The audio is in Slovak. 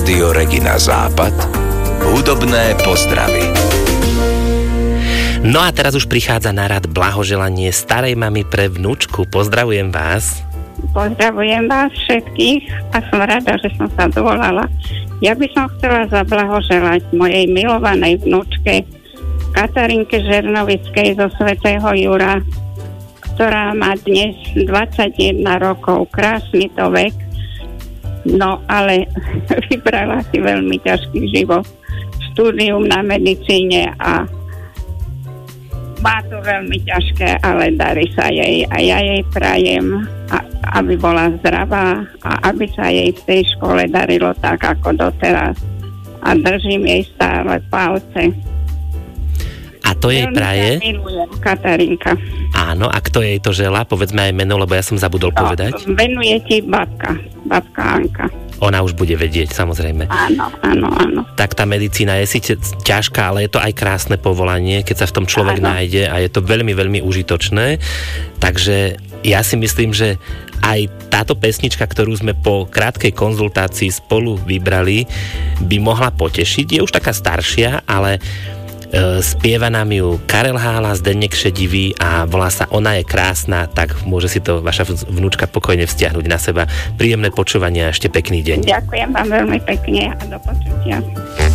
Rádio Regina Západ. Hudobné pozdravy. No a teraz už prichádza na rad blahoželanie starej mamy pre vnúčku. Pozdravujem vás. Pozdravujem vás všetkých a som rada, že som sa dovolala. Ja by som chcela zablahoželať mojej milovanej vnúčke Katarinke Žernovickej zo Svätého Jura, ktorá má dnes 21 rokov. Krásny to vek. No, ale vybrala si veľmi ťažký život. Štúdium na medicíne a má to veľmi ťažké, ale darí sa jej. A ja jej prajem, aby bola zdravá a aby sa jej v tej škole darilo tak, ako doteraz. A držím jej stále palce. A to jej praje? Milujem, Katarinka. Áno, a kto jej to želá? Povedzme aj meno, lebo ja som zabudol povedať. Venuje ti babka Anka. Ona už bude vedieť, samozrejme. Áno. Tak tá medicína je síce ťažká, ale je to aj krásne povolanie, keď sa v tom človek nájde a je to veľmi, veľmi užitočné. Takže ja si myslím, že aj táto pesnička, ktorú sme po krátkej konzultácii spolu vybrali, by mohla potešiť. Je už taká staršia, ale spieva nám ju Karel Hála, Zdeněk Šedivý a volá sa Ona je krásna, tak môže si to vaša vnúčka pokojne vzťahnuť na seba. Príjemné počúvanie a ešte pekný deň. Ďakujem vám veľmi pekne a do počutia.